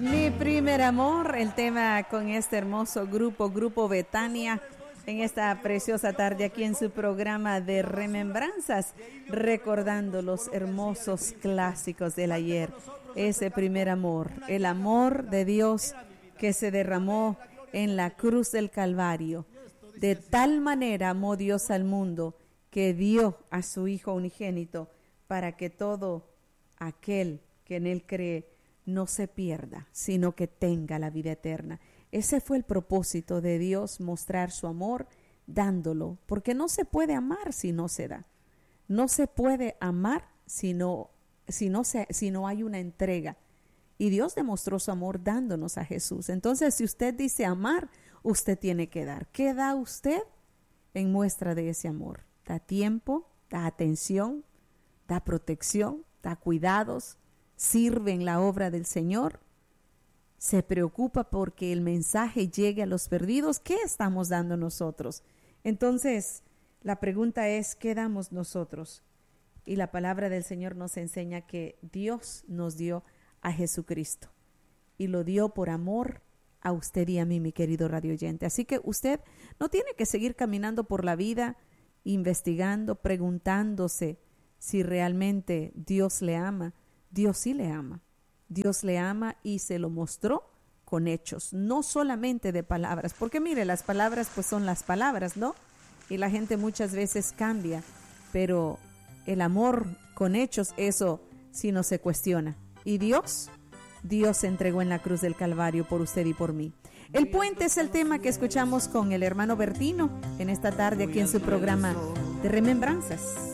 Mi primer amor, el tema con este hermoso Grupo Betania, en esta preciosa tarde aquí en su programa de remembranzas, recordando los hermosos clásicos del ayer. Ese primer amor, el amor de Dios que se derramó en la cruz del Calvario. De tal manera amó Dios al mundo que dio a su Hijo unigénito para que todo aquel que en Él cree no se pierda, sino que tenga la vida eterna. Ese fue el propósito de Dios, mostrar su amor dándolo, porque no se puede amar si no se da. No se puede amar si no hay una entrega. Y Dios demostró su amor dándonos a Jesús. Entonces, si usted dice amar, usted tiene que dar. ¿Qué da usted en muestra de ese amor? Da tiempo, da atención, da protección, da cuidados, sirve en la obra del Señor, se preocupa porque el mensaje llegue a los perdidos. ¿Qué estamos dando nosotros? Entonces, la pregunta es, ¿qué damos nosotros? Y la palabra del Señor nos enseña que Dios nos dio a Jesucristo y lo dio por amor a usted y a mí, mi querido radio oyente. Así que usted no tiene que seguir caminando por la vida investigando, preguntándose si realmente Dios le ama. Dios sí le ama. Dios le ama y se lo mostró con hechos, no solamente de palabras, porque mire, las palabras pues son las palabras, ¿no? Y la gente muchas veces cambia, pero el amor con hechos, eso sí no se cuestiona. Y Dios se entregó en la cruz del Calvario por usted y por mí. El puente es el tema que escuchamos con el hermano Bertino en esta tarde aquí en su programa de remembranzas.